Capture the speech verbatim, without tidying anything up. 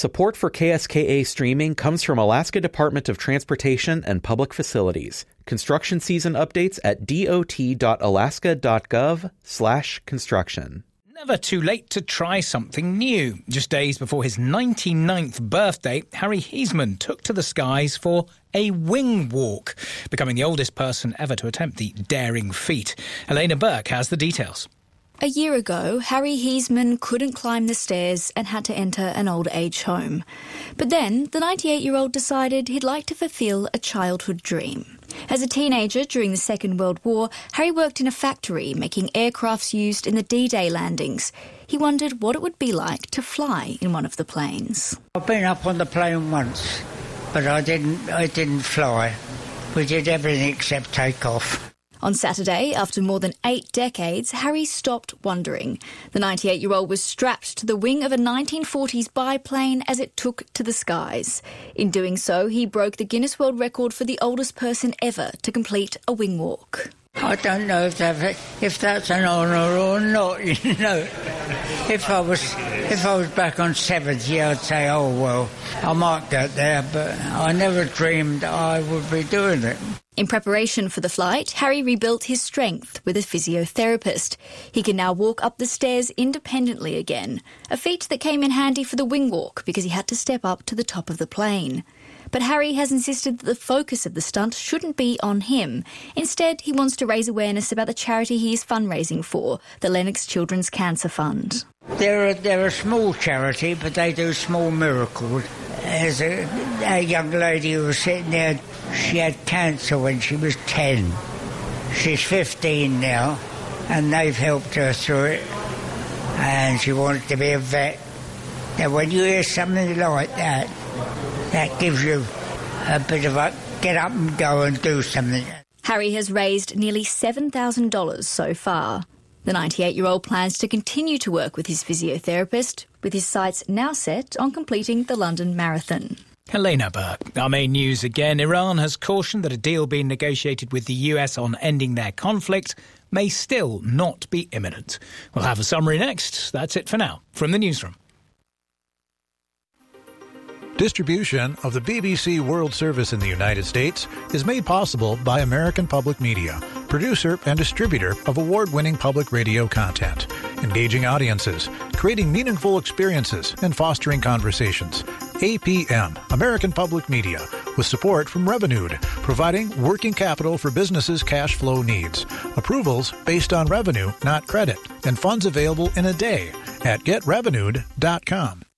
Support for K S K A streaming comes from Alaska Department of Transportation and Public Facilities. Construction season updates at dot.alaska.gov slash construction. Never too late to try something new. Just days before his ninety-ninth birthday, Harry Heisman took to the skies for a wing walk, becoming the oldest person ever to attempt the daring feat. Elena Burke has the details. A year ago, Harry Heisman couldn't climb the stairs and had to enter an old age home. But then, the ninety-eight-year-old decided he'd like to fulfil a childhood dream. As a teenager during the Second World War, Harry worked in a factory making aircrafts used in the D-Day landings. He wondered what it would be like to fly in one of the planes. I've been up on the plane once, but I didn't, I didn't fly. We did everything except take off. On Saturday, after more than eight decades, Harry stopped wondering. The ninety-eight-year-old was strapped to the wing of a nineteen forties biplane as it took to the skies. In doing so, he broke the Guinness World Record for the oldest person ever to complete a wing walk. I don't know if, that, if that's an honour or not, you know. If I was if I was back on seventy, I'd say, oh, well, I might get there, but I never dreamed I would be doing it. In preparation for the flight, Harry rebuilt his strength with a physiotherapist. He can now walk up the stairs independently again, a feat that came in handy for the wing walk because he had to step up to the top of the plane. But Harry has insisted that the focus of the stunt shouldn't be on him. Instead, he wants to raise awareness about the charity he is fundraising for, the Lennox Children's Cancer Fund. They're a, they're a small charity, but they do small miracles. There's a, a young lady who was sitting there, she had cancer when she was ten. She's fifteen now, and they've helped her through it, and she wanted to be a vet. Now, when you hear something like that, that gives you a bit of a get up and go and do something. Harry has raised nearly seven thousand dollars so far. The ninety-eight-year-old plans to continue to work with his physiotherapist, with his sights now set on completing the London Marathon. Helena Burke. Our main news again. Iran has cautioned that a deal being negotiated with the U S on ending their conflict may still not be imminent. We'll have a summary next. That's it for now. From the newsroom. Distribution of the B B C World Service in the United States is made possible by American Public Media, producer and distributor of award-winning public radio content, engaging audiences, creating meaningful experiences, and fostering conversations. A P M, American Public Media, with support from Revenued, providing working capital for businesses' cash flow needs. Approvals based on revenue, not credit, and funds available in a day at get revenued dot com.